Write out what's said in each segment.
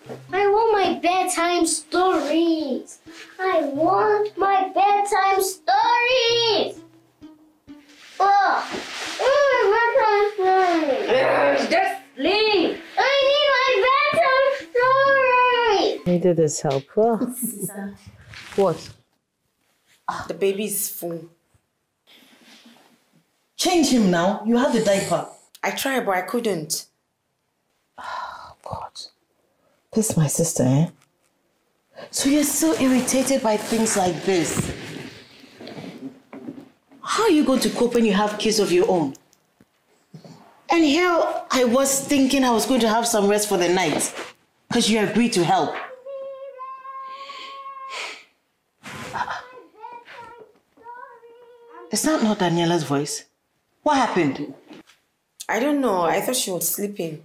I want my bedtime stories. I want my bedtime stories. Oh, Just leave. I need my bedtime stories. Needed this help. Huh? What? The baby is full. Change him now. You have the diaper. I tried, but I couldn't. Oh, God. This is my sister, eh? So you're so irritated by things like this. How are you going to cope when you have kids of your own? And here I was thinking I was going to have some rest for the night because you agreed to help. Is that not Daniela's voice? What happened? I don't know. I thought she was sleeping.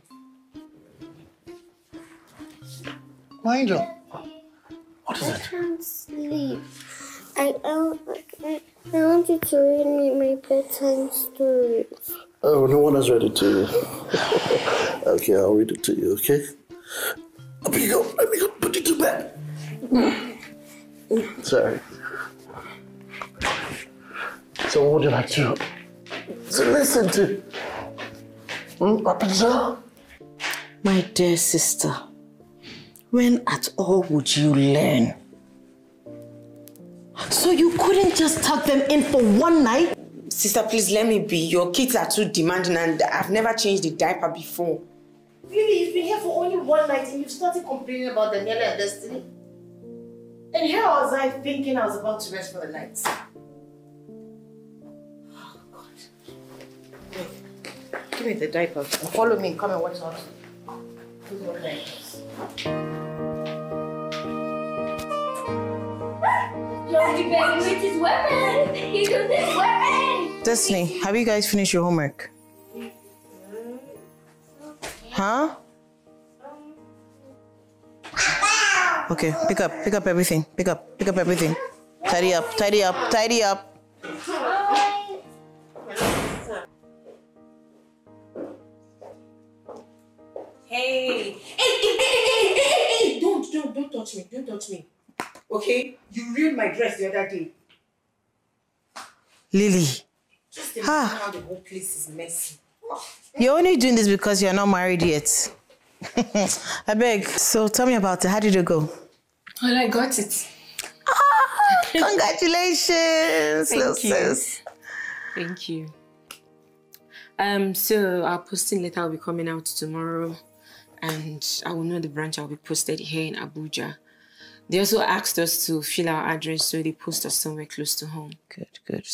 My angel, what is I it? can't sleep. I want you to read me my bedtime stories. Oh, no one has read it to you. Okay, I'll read it to you, okay? Up you go. Let me go put you to bed. Sorry. So what would you like to listen to? Rapunzel? My dear sister, when at all would you learn? So you couldn't just tuck them in for one night? Sister, please let me be. Your kids are too demanding and I've never changed the diaper before. Really, you've been here for only one night and you've started complaining about Daniela and Destiny? And here was I thinking I was about to rest for the night. Oh, God. Wait. Give me the diaper. Follow me. Come and watch out. Who's your diapers? Johnny baby with his weapon. He got this weapon. Destiny, have you guys finished your homework? Huh? Okay, pick up everything. Pick up everything. Tidy up. Hey, don't touch me. Okay? You ruined my dress the other day. Lily, Just imagine how the whole place is messy. you're only doing this because you're not married yet. I beg. So tell me about it. How did it go? Well, I got it. Congratulations, little sis. Thank you. So our posting letter will be coming out tomorrow, and I will know the branch I'll be posted here in Abuja. They also asked us to fill our address, so they post us somewhere close to home. Good.